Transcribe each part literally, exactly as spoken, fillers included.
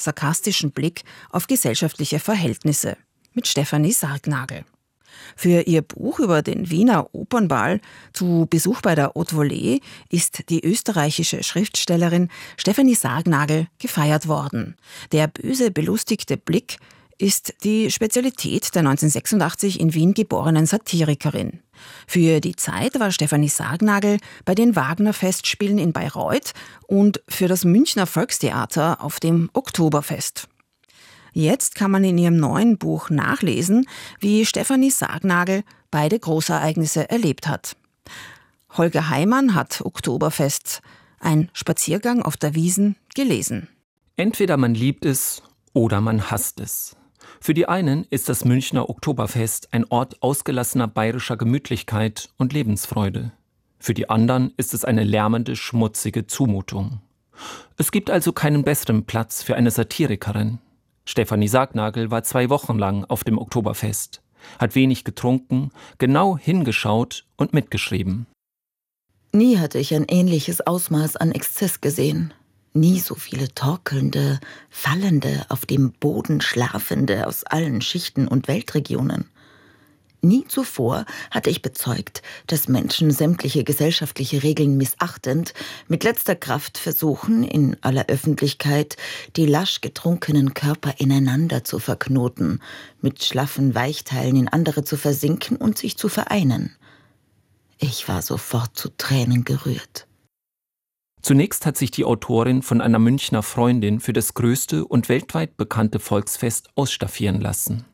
sarkastischen Blick auf gesellschaftliche Verhältnisse mit Stefanie Sargnagel. Für ihr Buch über den Wiener Opernball zu Besuch bei der Haute Volée ist die österreichische Schriftstellerin Stefanie Sargnagel gefeiert worden. Der böse, belustigte Blick ist die Spezialität der neunzehnhundertsechsundachtzig in Wien geborenen Satirikerin. Für die Zeit war Stefanie Sargnagel bei den Wagner-Festspielen in Bayreuth und für das Münchner Volkstheater auf dem Oktoberfest. Jetzt kann man in ihrem neuen Buch nachlesen, wie Stefanie Sargnagel beide Großereignisse erlebt hat. Holger Heimann hat Oktoberfest, ein Spaziergang auf der Wiesn, gelesen. Entweder man liebt es oder man hasst es. Für die einen ist das Münchner Oktoberfest ein Ort ausgelassener bayerischer Gemütlichkeit und Lebensfreude. Für die anderen ist es eine lärmende, schmutzige Zumutung. Es gibt also keinen besseren Platz für eine Satirikerin. Stefanie Sargnagel war zwei Wochen lang auf dem Oktoberfest, hat wenig getrunken, genau hingeschaut und mitgeschrieben. Nie hatte ich ein ähnliches Ausmaß an Exzess gesehen. Nie so viele torkelnde, fallende, auf dem Boden schlafende aus allen Schichten und Weltregionen. Nie zuvor hatte ich bezeugt, dass Menschen sämtliche gesellschaftliche Regeln missachtend, mit letzter Kraft versuchen, in aller Öffentlichkeit die lasch getrunkenen Körper ineinander zu verknoten, mit schlaffen Weichteilen in andere zu versinken und sich zu vereinen. Ich war sofort zu Tränen gerührt. Zunächst hat sich die Autorin von einer Münchner Freundin für das größte und weltweit bekannte Volksfest ausstaffieren lassen.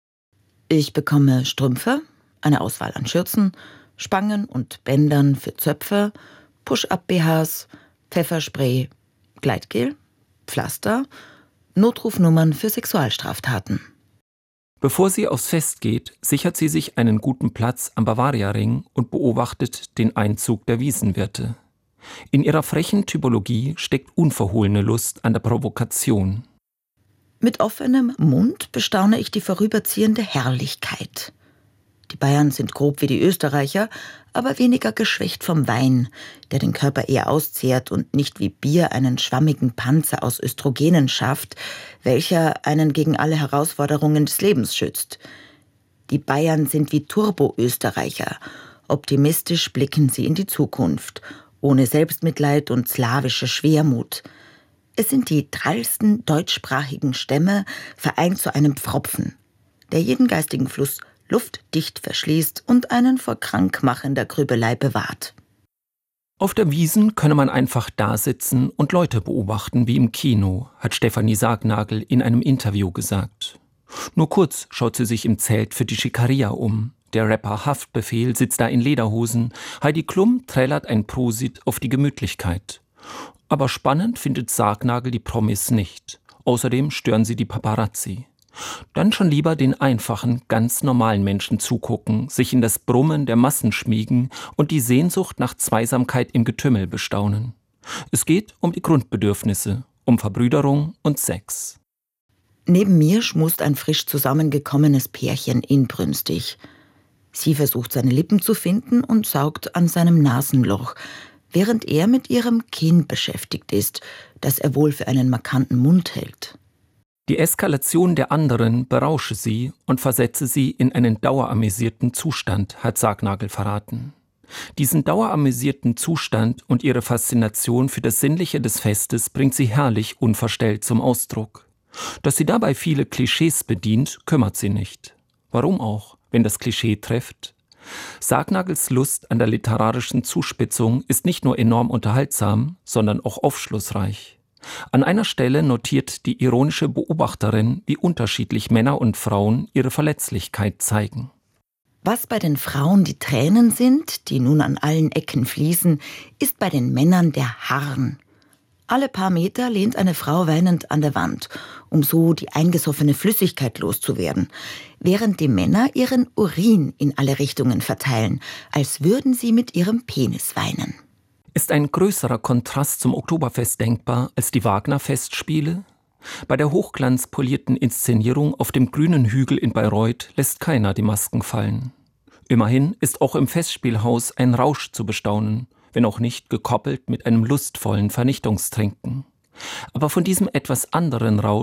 Ich bekomme Strümpfe, eine Auswahl an Schürzen, Spangen und Bändern für Zöpfe, Push-Up-B Hs, Pfefferspray, Gleitgel, Pflaster, Notrufnummern für Sexualstraftaten. Bevor sie aufs Fest geht, sichert sie sich einen guten Platz am Bavaria-Ring und beobachtet den Einzug der Wiesenwirte. In ihrer frechen Typologie steckt unverhohlene Lust an der Provokation. Mit offenem Mund bestaune ich die vorüberziehende Herrlichkeit. Die Bayern sind grob wie die Österreicher, aber weniger geschwächt vom Wein, der den Körper eher auszehrt und nicht wie Bier einen schwammigen Panzer aus Östrogenen schafft, welcher einen gegen alle Herausforderungen des Lebens schützt. Die Bayern sind wie Turbo-Österreicher. Optimistisch blicken sie in die Zukunft, ohne Selbstmitleid und slawische Schwermut. Es sind die drallsten deutschsprachigen Stämme, vereint zu einem Pfropfen, der jeden geistigen Fluss luftdicht verschließt und einen vor krankmachender Grübelei bewahrt. Auf der Wiesn könne man einfach dasitzen und Leute beobachten wie im Kino, hat Stefanie Sargnagel in einem Interview gesagt. Nur kurz schaut sie sich im Zelt für die Schikaria um. Der Rapper Haftbefehl sitzt da in Lederhosen. Heidi Klum trällert ein Prosit auf die Gemütlichkeit. Aber spannend findet Sargnagel die Promis nicht. Außerdem stören sie die Paparazzi. Dann schon lieber den einfachen, ganz normalen Menschen zugucken, sich in das Brummen der Massen schmiegen und die Sehnsucht nach Zweisamkeit im Getümmel bestaunen. Es geht um die Grundbedürfnisse, um Verbrüderung und Sex. Neben mir schmust ein frisch zusammengekommenes Pärchen inbrünstig. Sie versucht, seine Lippen zu finden und saugt an seinem Nasenloch, während er mit ihrem Kinn beschäftigt ist, das er wohl für einen markanten Mund hält. Die Eskalation der anderen berausche sie und versetze sie in einen daueramüsierten Zustand, hat Sargnagel verraten. Diesen daueramüsierten Zustand und ihre Faszination für das Sinnliche des Festes bringt sie herrlich unverstellt zum Ausdruck. Dass sie dabei viele Klischees bedient, kümmert sie nicht. Warum auch, wenn das Klischee trifft? Sargnagels Lust an der literarischen Zuspitzung ist nicht nur enorm unterhaltsam, sondern auch aufschlussreich. An einer Stelle notiert die ironische Beobachterin, wie unterschiedlich Männer und Frauen ihre Verletzlichkeit zeigen. Was bei den Frauen die Tränen sind, die nun an allen Ecken fließen, ist bei den Männern der Harn. Alle paar Meter lehnt eine Frau weinend an der Wand, um so die eingesoffene Flüssigkeit loszuwerden, während die Männer ihren Urin in alle Richtungen verteilen, als würden sie mit ihrem Penis weinen. Ist ein größerer Kontrast zum Oktoberfest denkbar als die Wagner-Festspiele? Bei der hochglanzpolierten Inszenierung auf dem grünen Hügel in Bayreuth lässt keiner die Masken fallen. Immerhin ist auch im Festspielhaus ein Rausch zu bestaunen, wenn auch nicht gekoppelt mit einem lustvollen Vernichtungstrinken. Aber von diesem etwas anderen Rausch